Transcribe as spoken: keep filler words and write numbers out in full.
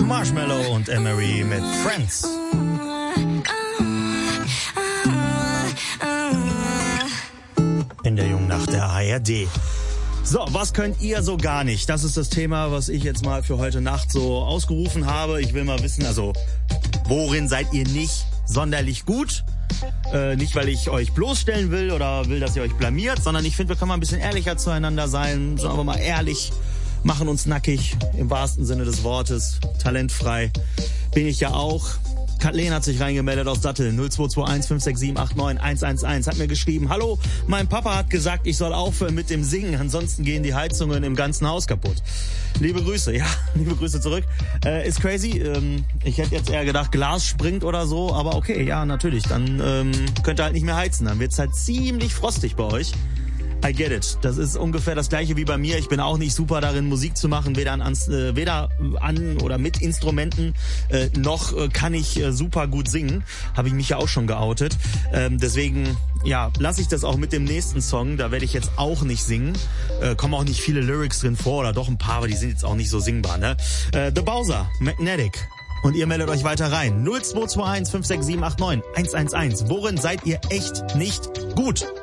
Marshmallow und Emery mit Friends. In der jungen Nacht der A R D. So, was könnt ihr so gar nicht? Das ist das Thema, was ich jetzt mal für heute Nacht so ausgerufen habe. Ich will mal wissen, also worin seid ihr nicht sonderlich gut? Äh, nicht, weil ich euch bloßstellen will oder will, dass ihr euch blamiert, sondern ich finde, wir können mal ein bisschen ehrlicher zueinander sein. Sagen wir mal ehrlich, machen uns nackig, im wahrsten Sinne des Wortes. Talentfrei bin ich ja auch. Kathleen hat sich reingemeldet aus Datteln. null zwei zwei eins fünf sechs sieben acht neun eins eins eins hat mir geschrieben: Hallo, mein Papa hat gesagt, ich soll aufhören mit dem Singen, ansonsten gehen die Heizungen im ganzen Haus kaputt. Liebe Grüße, ja, liebe Grüße zurück. Äh, ist crazy. Ähm, ich hätte jetzt eher gedacht, Glas springt oder so, aber okay, ja, natürlich. Dann ähm, könnt ihr halt nicht mehr heizen. Dann wird's halt ziemlich frostig bei euch. I get it. Das ist ungefähr das gleiche wie bei mir. Ich bin auch nicht super darin, Musik zu machen, weder an, äh, weder an oder mit Instrumenten, äh, noch äh, kann ich äh, super gut singen. Habe ich mich ja auch schon geoutet. Ähm, deswegen, ja, lasse ich das auch mit dem nächsten Song. Da werde ich jetzt auch nicht singen. Äh, kommen auch nicht viele Lyrics drin vor oder doch ein paar, aber die sind jetzt auch nicht so singbar, ne? Äh, The Bowser, Magnetic. Und ihr meldet euch weiter rein. null zwei zwei eins fünf sechs sieben acht neun eins eins eins. Worin seid ihr echt nicht gut?